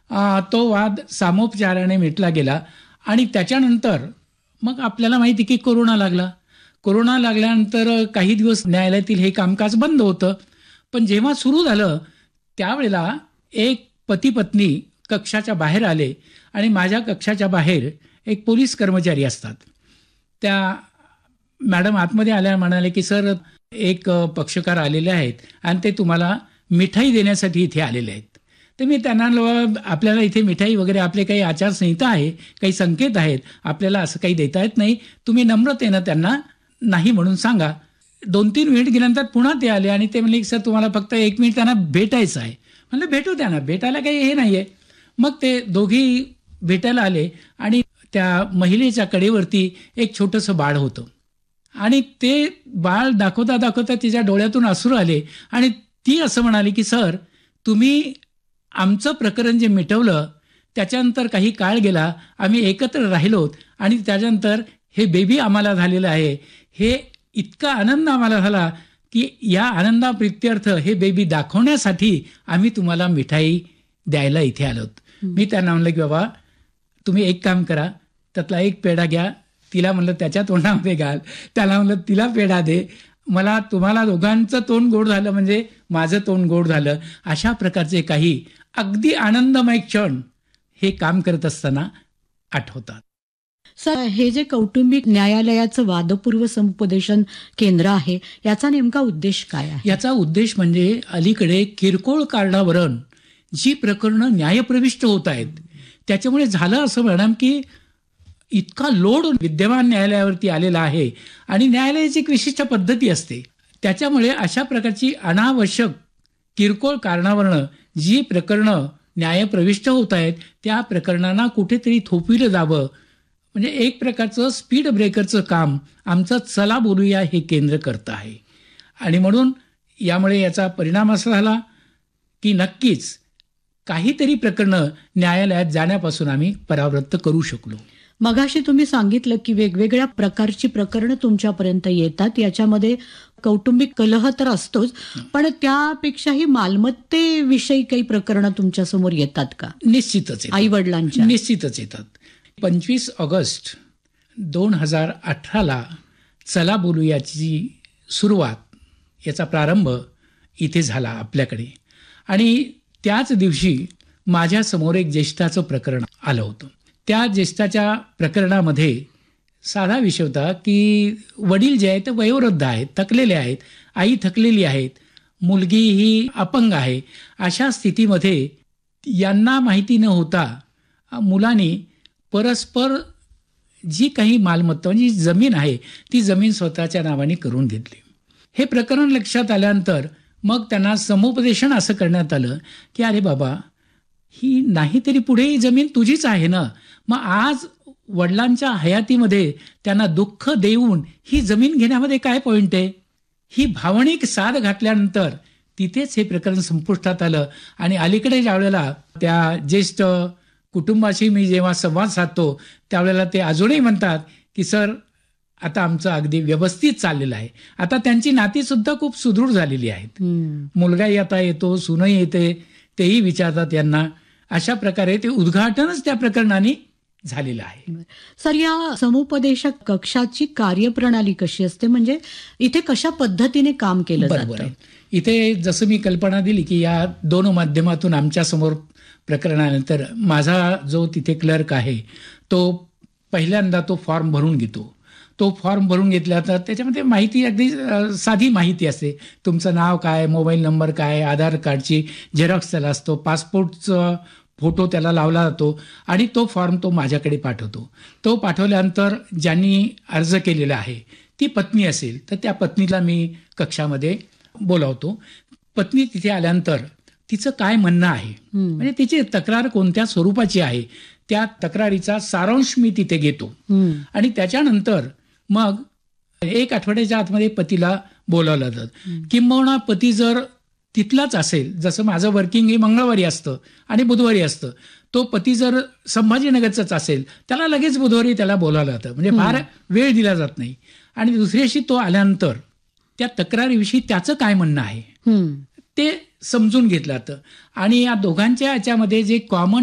तो वाद सामोपचाराने मिटला गेला आणि त्याच्यानंतर मग आपल्याला माहिती की कोरोना लागला. कोरोना लागल्यानंतर काही दिवस न्यायालयातील हे कामकाज बंद होतं. पण जेव्हा सुरू झालं त्यावेळेला एक पती पत्नी कक्षाच्या बाहेर आले आणि माझ्या कक्षाच्या बाहेर एक पोलीस कर्मचारी असतात. त्या मॅडम आतमध्ये आल्या, म्हणाले की सर एक पक्षकार आलेले आहेत आणि ते तुम्हाला मिठाई देण्यासाठी इथे आलेले आहेत. तर मी त्यांना आपल्याला इथे मिठाई वगैरे आपले काही आचारसंहिता आहे, काही संकेत आहेत, आपल्याला असं काही देता येत नाही, तुम्ही नम्रतेनं त्यांना नाही म्हणून सांगा. 2-3 मिनिट गेल्यानंतर पुन्हा ते आले आणि ते म्हणले की सर तुम्हाला फक्त 1 मिनिट त्यांना भेटायचं आहे. म्हणलं भेटू त्यांना, भेटायला काही हे नाही आहे. मग ते दोघी भेटायला आले आणि त्या महिलेच्या कडेवरती एक छोटंसं बाळ होतं आणि ते बाळ दाखवता दाखवता तिच्या डोळ्यातून अश्रू आले आणि ती असं म्हणाली की सर तुम्ही आमचं प्रकरण जे मिटवलं त्याच्यानंतर काही काळ गेला, आम्ही एकत्र राहिलोत आणि त्याच्यानंतर हे बेबी आम्हाला झालेलं आहे. हे इतका आनंद आम्हाला झाला की या आनंदाप्रित्यर्थ हे बेबी दाखवण्यासाठी आम्ही तुम्हाला मिठाई द्यायला इथे आलोत. मी त्यांना म्हणलं की बाबा तुम्ही एक काम करा, त्यातला एक पेढा घ्या, तिला म्हणलं त्याच्या तोंडामध्ये घाल, त्याला म्हणलं तिला पेढा दे, मला तुम्हाला दोघांचं तोंड गोड झालं म्हणजे माझं तोंड गोड झालं. अशा प्रकारचे काही अगदी आनंदमय क्षण हे काम करत असताना आठवतात. सर, हे जे कौटुंबिक न्यायालयाचं वादपूर्व समुपदेशन केंद्र आहे याचा नेमका उद्देश काय आहे? याचा उद्देश म्हणजे अलीकडे किरकोळ कारणावरून जी प्रकरणं न्यायप्रविष्ट होत आहेत त्याच्यामुळे झालं असं मॅडम की इतका लोड विद्यमान न्यायालयावरती आलेला आहे आणि न्यायालयाची एक विशिष्ट पद्धती असते. त्याच्यामुळे अशा प्रकारची अनावश्यक किरकोळ कारणावरून जी प्रकरणं न्यायप्रविष्ट होत आहेत त्या प्रकरणांना कुठेतरी थोपविलं जावं, म्हणजे एक प्रकारचं स्पीड ब्रेकरचं काम आमचं चला बोलूया हे केंद्र करतं आहे. आणि म्हणून यामुळे याचा परिणाम असा झाला की नक्कीच काहीतरी प्रकरणं न्यायालयात जाण्यापासून आम्ही परावृत्त करू शकलो. मगाशी तुम्ही सांगितलं की वेगवेगळ्या प्रकारची प्रकरणं तुमच्यापर्यंत येतात, याच्यामध्ये कौटुंबिक कलह तर असतोच, पण त्यापेक्षाही मालमत्तेविषयी काही प्रकरणं तुमच्या समोर येतात का? निश्चितच, आई वडिलांच्या निश्चितच येतात. 25 ऑगस्ट 2018 चला बोलूयाची सुरुवात, याचा प्रारंभ इथे झाला आपल्याकडे आणि त्याच दिवशी माझ्यासमोर एक ज्येष्ठाचं प्रकरण आलं होतं. त्या ज्येष्ठाच्या प्रकरणामध्ये साधा विषय होता की वडील जे आहेत ते वयोवृद्ध आहेत, थकलेले आहेत, आई थकलेली आहेत, मुलगी ही अपंग आहे. अशा स्थितीमध्ये यांना माहिती न होता मुलांनी परस्पर जी काही मालमत्ता म्हणजे जमीन आहे ती जमीन स्वतःच्या नावाने करून घेतली. हे प्रकरण लक्षात आल्यानंतर मग त्यांना समुपदेशन असं करण्यात आलं की अरे बाबा ही नाही तरी पुढे ही जमीन तुझीच आहे ना, मग आज वडिलांच्या हयातीमध्ये त्यांना दुःख देऊन ही जमीन घेण्यामध्ये काय पॉईंट आहे. ही भावनिक साध घातल्यानंतर तिथेच हे प्रकरण संपुष्टात आलं आणि अलीकडे ज्यावेळेला त्या ज्येष्ठ कुटुंबाशी मी जेव्हा संवाद साधतो त्यावेळेला ते अजूनही म्हणतात की सर आता आमचं अगदी व्यवस्थित चाललेलं आहे. आता त्यांची नाती सुद्धा खूप सुदृढ झालेली आहेत. मुलगाही आता येतो, सूनही येते, तेही विचारतात यांना. अशा प्रकारे ते उद्घाटनच त्या प्रकरणाने झालेलं आहे. सर, या समुपदेशक कक्षाची कार्यप्रणाली कशी असते, म्हणजे इथे कशा पद्धतीने काम केलं बरोबर जातं? आहे. इथे जसं मी कल्पना दिली की या दोन माध्यमातून आमच्या समोर प्रकरणानंतर माझा जो तिथे क्लर्क आहे तो पहिल्यांदा तो फॉर्म भरून घेतो. तो फॉर्म भरून घेतला तर त्याच्यामध्ये माहिती अगदी साधी माहिती असते. तुमचं नाव काय, मोबाईल नंबर काय, आधार कार्डची झेरॉक्स त्याला असतो, पासपोर्टचं फोटो त्याला लावला जातो आणि तो फॉर्म तो माझ्याकडे पाठवतो. तो पाठवल्यानंतर ज्यांनी अर्ज केलेला आहे ती पत्नी असेल तर त्या पत्नीला मी कक्षामध्ये बोलावतो. पत्नी तिथे आल्यानंतर तिचं काय म्हणणं आहे, म्हणजे तिची तक्रार कोणत्या स्वरूपाची आहे त्या तक्रारीचा सारांश मी तिथे घेतो आणि त्याच्यानंतर मग 1 आठवड्याच्या आतमध्ये पतीला बोलावलं जातं. किंबहुना पती जर तिथलाच असेल, जसं माझं वर्किंग हे मंगळवारी असतं आणि बुधवारी असतं, तो पती जर संभाजीनगरचाच असेल त्याला लगेच बुधवारी त्याला बोलावलं जातं, म्हणजे फार वेळ दिला जात नाही. आणि दुसऱ्याशी तो आल्यानंतर त्या तक्रारीविषयी त्याचं काय म्हणणं आहे ते समजून घेतलं जातं आणि या दोघांच्या याच्यामध्ये जे कॉमन